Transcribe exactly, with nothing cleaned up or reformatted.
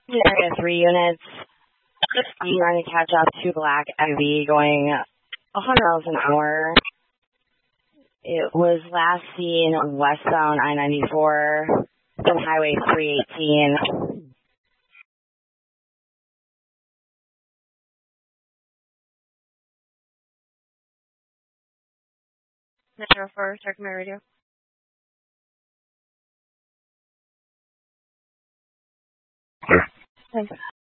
Area three units. Trying to catch up to Black M V going one hundred miles an hour. It was last seen westbound I ninety-four from Highway three eighteen. Metro for Circle Radio. Clear. Thanks.